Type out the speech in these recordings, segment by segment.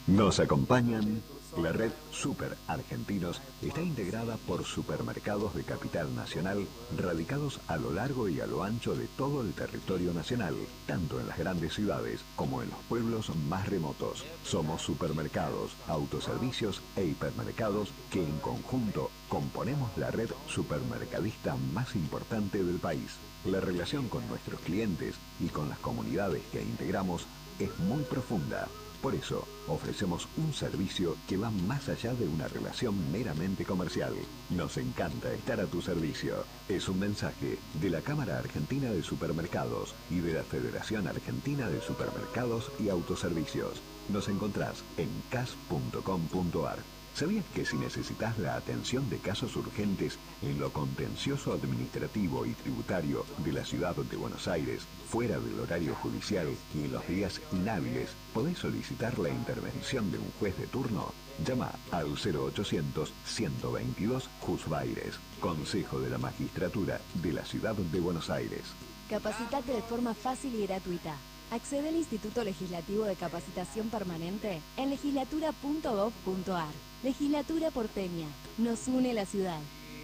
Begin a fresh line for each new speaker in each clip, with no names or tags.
Nos acompañan. La red Super Argentinos está integrada por supermercados de capital nacional radicados a lo largo y a lo ancho de todo el territorio nacional, tanto en las grandes ciudades como en los pueblos más remotos. Somos supermercados, autoservicios e hipermercados que en conjunto componemos la red supermercadista más importante del país. La relación con nuestros clientes y con las comunidades que integramos es muy profunda. Por eso, ofrecemos un servicio que va más allá de una relación meramente comercial. Nos encanta estar a tu servicio. Es un mensaje de la Cámara Argentina de Supermercados y de la Federación Argentina de Supermercados y Autoservicios. Nos encontrás en cas.com.ar. ¿Sabías que si necesitas la atención de casos urgentes en lo contencioso administrativo y tributario de la ciudad de Buenos Aires, fuera del horario judicial y en los días inhábiles, podés solicitar la intervención de un juez de turno? Llama al 0800-122 Juzbaires, Consejo de la Magistratura de la ciudad de Buenos Aires.
Capacitate de forma fácil y gratuita. Accede al Instituto Legislativo de Capacitación Permanente en legislatura.gov.ar. Legislatura porteña. Nos une la ciudad.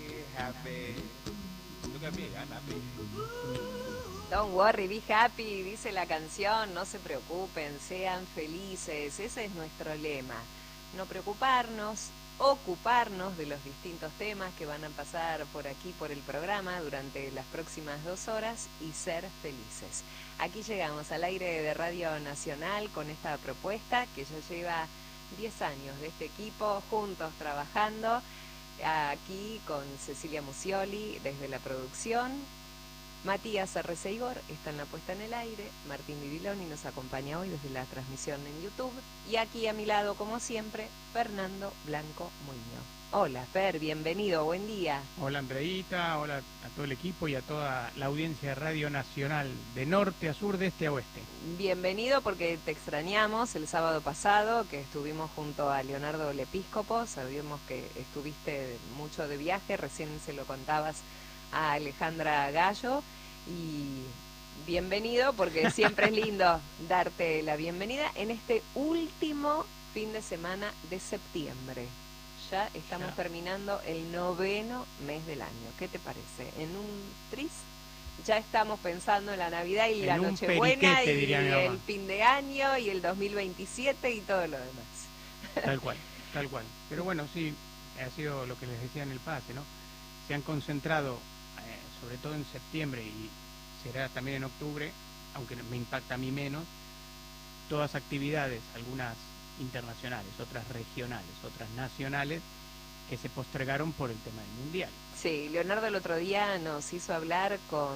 Don't worry, be happy, dice la canción. No se preocupen, sean felices. Ese es nuestro lema. No preocuparnos, ocuparnos de los distintos temas que van a pasar por aquí, por el programa, durante las próximas 2 horas y ser felices. Aquí llegamos al aire de Radio Nacional con esta propuesta que ya lleva 10 años de este equipo juntos trabajando, aquí con Cecilia Musioli desde la producción. Matías Arreceigor está en la puesta en el aire, Martín Bibiloni nos acompaña hoy desde la transmisión en YouTube y aquí a mi lado, como siempre, Fernando Blanco Muñoz. Hola Fer, bienvenido, buen día.
Hola Andreita, hola a todo el equipo y a toda la audiencia de Radio Nacional, de norte a sur, de este a oeste.
Bienvenido porque te extrañamos el sábado pasado que estuvimos junto a Leonardo Lepíscopo, sabíamos que estuviste mucho de viaje, recién se lo contabas a Alejandra Gallo y bienvenido porque siempre es lindo darte la bienvenida en este último fin de semana de septiembre. Ya estamos terminando el 9º mes del año. ¿Qué te parece? En un tris ya estamos pensando en la Navidad y la Nochebuena y el fin de año y el 2027 y todo lo demás.
Tal cual, tal cual. Pero bueno, sí, ha sido lo que les decía en el pase, ¿no? Se han concentrado, sobre todo en septiembre y será también en octubre, aunque me impacta a mí menos, todas actividades, algunas internacionales, otras regionales, otras nacionales, que se postergaron por el tema del Mundial.
Sí, Leonardo el otro día nos hizo hablar con,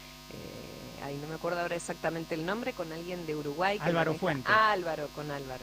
no me acuerdo ahora exactamente el nombre, con alguien de Uruguay.
Álvaro Fuentes.
Con Álvaro.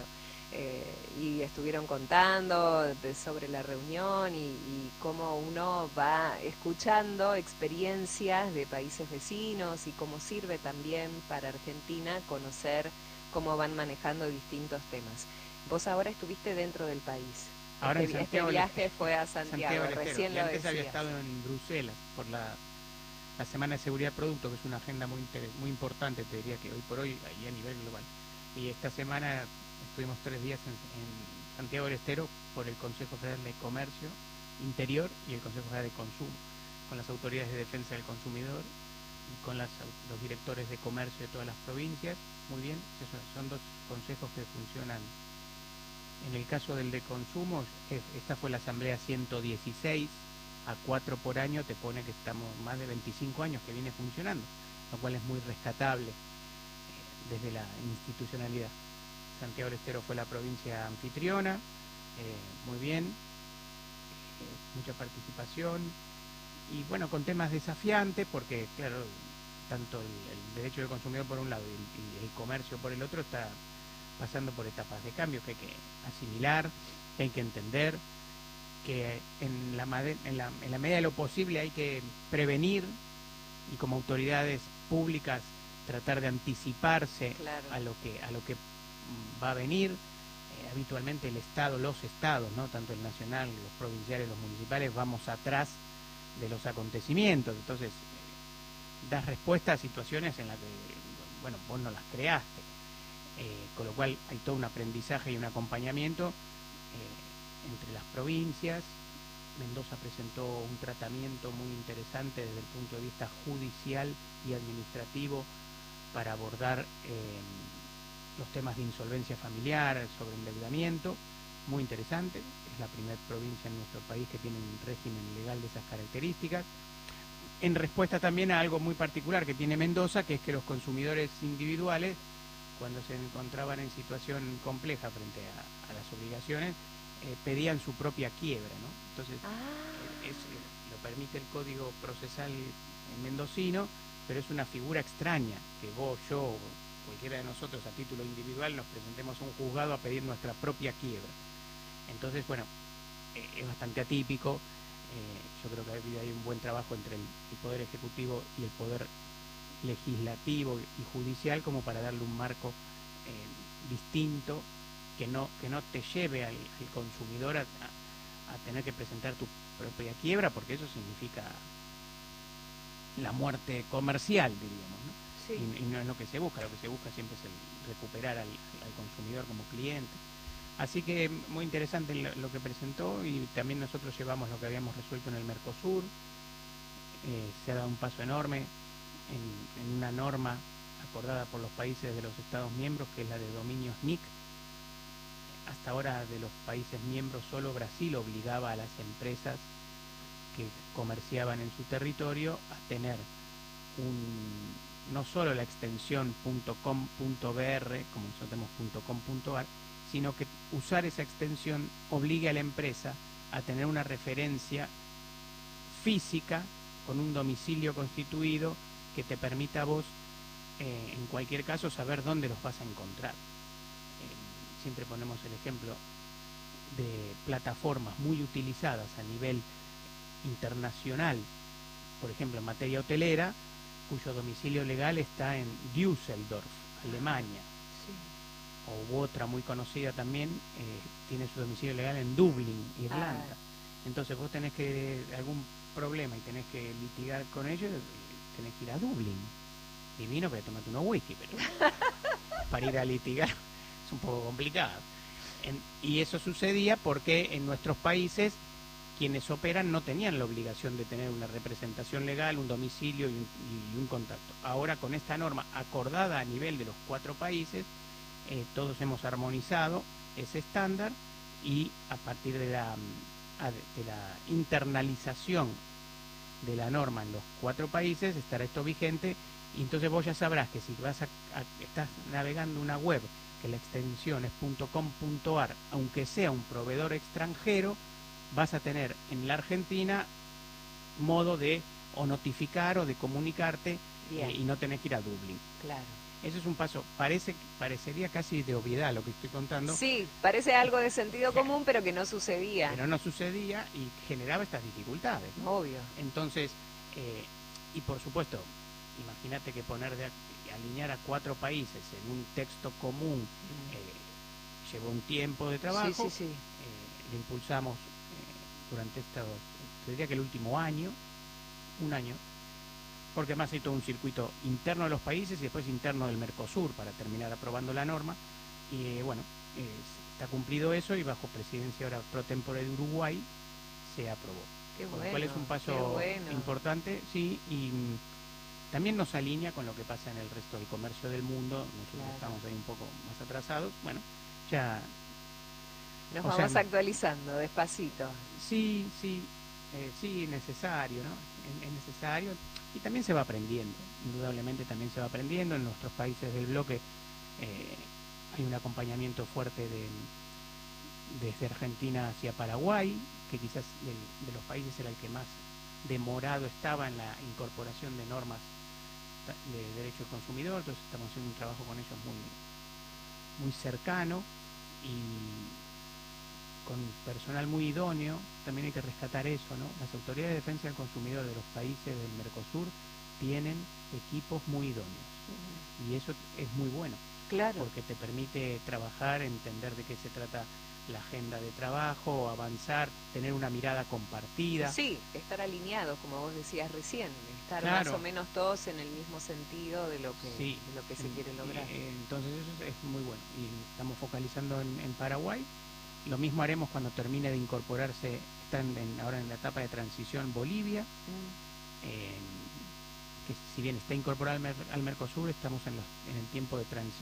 Y estuvieron contando sobre la reunión y cómo uno va escuchando experiencias de países vecinos y cómo sirve también para Argentina conocer cómo van manejando distintos temas. Vos ahora estuviste dentro del país.
Ahora en Santiago,
este viaje fue a Santiago recién lo
antes
decías.
había estado en Bruselas por la Semana de Seguridad de Producto, que es una agenda muy importante, te diría que hoy por hoy, y a nivel global. Y esta semana estuvimos 3 días en Santiago del Estero por el Consejo Federal de Comercio Interior y el Consejo Federal de Consumo, con las autoridades de defensa del consumidor y con los directores de comercio de todas las provincias. Muy bien, son 2 consejos que funcionan. En el caso del de consumo, esta fue la asamblea 116, a 4 por año, te pone que estamos más de 25 años que viene funcionando, lo cual es muy rescatable desde la institucionalidad. Santiago del Estero fue la provincia anfitriona, muy bien, mucha participación y bueno, con temas desafiantes porque claro, tanto el derecho del consumidor por un lado y el comercio por el otro está pasando por etapas de cambio que hay que asimilar, que hay que entender, que en la medida de lo posible hay que prevenir y como autoridades públicas tratar de anticiparse a lo que va a venir. Habitualmente el Estado, los estados, ¿no? Tanto el nacional, los provinciales, los municipales, vamos atrás de los acontecimientos, entonces das respuesta a situaciones en las que, bueno, vos no las creaste. con lo cual hay todo un aprendizaje y un acompañamiento entre las provincias. Mendoza presentó un tratamiento muy interesante desde el punto de vista judicial y administrativo para abordar los temas de insolvencia familiar, sobre endeudamiento, muy interesante. Es la primera provincia en nuestro país que tiene un régimen legal de esas características, en respuesta también a algo muy particular que tiene Mendoza, que es que los consumidores individuales, cuando se encontraban en situación compleja frente a las obligaciones, pedían su propia quiebra, ¿no? Entonces, lo permite el Código Procesal mendocino, pero es una figura extraña que vos, yo, o cualquiera de nosotros a título individual nos presentemos a un juzgado a pedir nuestra propia quiebra. Entonces, bueno, es bastante atípico. Yo creo que hay un buen trabajo entre el Poder Ejecutivo y el Poder Legislativo y Judicial como para darle un marco distinto que no te lleve al consumidor a tener que presentar tu propia quiebra, porque eso significa la muerte comercial, diríamos, ¿no?
Sí.
Y no es lo que se busca siempre es el recuperar al consumidor como cliente. Así que muy interesante lo que presentó, y también nosotros llevamos lo que habíamos resuelto en el Mercosur. Se ha dado un paso enorme en una norma acordada por los países de los Estados miembros, que es la de dominios NIC. Hasta ahora, de los países miembros, solo Brasil obligaba a las empresas que comerciaban en su territorio a tener no solo la extensión .com.br, como nosotros tenemos .com.ar, sino que usar esa extensión obligue a la empresa a tener una referencia física con un domicilio constituido que te permita a vos, en cualquier caso, saber dónde los vas a encontrar. Siempre ponemos el ejemplo de plataformas muy utilizadas a nivel internacional, por ejemplo en materia hotelera, cuyo domicilio legal está en Düsseldorf, Alemania. Sí. O otra muy conocida también, tiene su domicilio legal en Dublín, Irlanda. Entonces vos tenés algún problema y tenés que litigar con ellos, tenés que ir a Dublín. Divino, pero tomate unos whisky, pero para ir a litigar es un poco complicado. Y eso sucedía porque en nuestros países quienes operan no tenían la obligación de tener una representación legal, un domicilio y un contacto. Ahora, con esta norma acordada a nivel de los 4 países, todos hemos armonizado ese estándar, y a partir de la internalización de la norma en los 4 países estará esto vigente. Y entonces vos ya sabrás que si estás navegando una web que la extensión es .com.ar, aunque sea un proveedor extranjero, vas a tener en la Argentina modo de o notificar o de comunicarte, y no tenés que ir a Dublín.
Claro.
Eso es un paso, parecería casi de obviedad lo que estoy contando.
Sí, parece algo de sentido común, pero que no sucedía.
Pero no sucedía y generaba estas dificultades, ¿no?
Obvio.
Entonces, y por supuesto, imagínate que alinear a 4 países en un texto común llevó un tiempo de trabajo.
Sí.
Lo impulsamos durante te diría que el último año, un año, porque además hay todo un circuito interno de los países y después interno del Mercosur para terminar aprobando la norma. Y bueno, está cumplido eso, y bajo presidencia ahora pro tempore de Uruguay se aprobó.
Qué bueno,
con lo cual es un paso importante, sí, y también nos alinea con lo que pasa en el resto del comercio del mundo. Nosotros estamos ahí un poco más atrasados. Bueno, ya
nos vamos actualizando despacito.
Sí, necesario, ¿no? Es necesario, y también se va aprendiendo, indudablemente también se va aprendiendo. En nuestros países del bloque hay un acompañamiento fuerte desde Argentina hacia Paraguay, que quizás de los países era el que más demorado estaba en la incorporación de normas de derecho del consumidor. Entonces estamos haciendo un trabajo con ellos muy cercano y con personal muy idóneo. También hay que rescatar eso, ¿no? Las autoridades de defensa del consumidor de los países del Mercosur tienen equipos muy idóneos, y eso es muy bueno.
Claro.
Porque te permite trabajar, entender de qué se trata la agenda de trabajo, avanzar, tener una mirada compartida.
Sí, estar alineados, como vos decías recién, estar
Claro.
más o menos todos en el mismo sentido de lo que,
Sí,
de lo que se quiere lograr.
Entonces eso es muy bueno. Y estamos focalizando en Paraguay. Lo mismo haremos cuando termine de incorporarse, ahora en la etapa de transición Bolivia, que si bien está incorporada al Mercosur, estamos en el tiempo de transición.